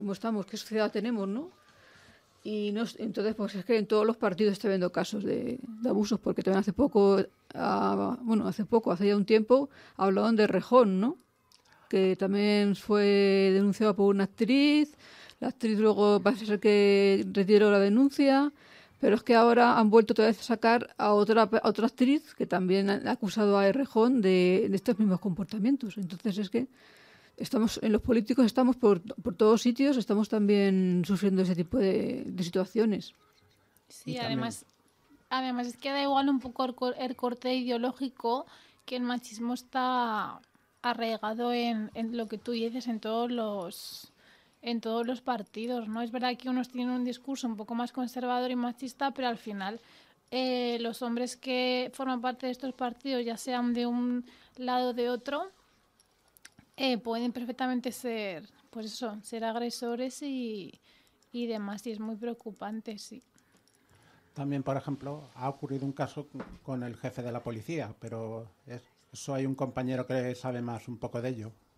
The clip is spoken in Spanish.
cómo estamos, qué sociedad tenemos, ¿no? Y no, entonces, pues es que en todos los partidos está habiendo casos de abusos, porque también hace poco, hace ya un tiempo, hablaban de Rejón, ¿no? Que también fue denunciado por una actriz. La actriz luego parece ser que retiró la denuncia, pero es que ahora han vuelto otra vez a sacar a otra actriz que también ha acusado a Errejón de estos mismos comportamientos. Entonces es que estamos en los políticos, estamos por todos sitios, estamos también sufriendo ese tipo de situaciones. Sí, además es que da igual un poco el corte ideológico, que el machismo está arraigado en lo que tú dices en todos los partidos, ¿no? Es verdad que unos tienen un discurso un poco más conservador y machista, pero al final los hombres que forman parte de estos partidos, ya sean de un lado o de otro, pueden perfectamente ser, pues eso, ser agresores y demás, y es muy preocupante, sí. También, por ejemplo, ha ocurrido un caso con el jefe de la policía, pero eso hay un compañero que sabe más un poco de ello.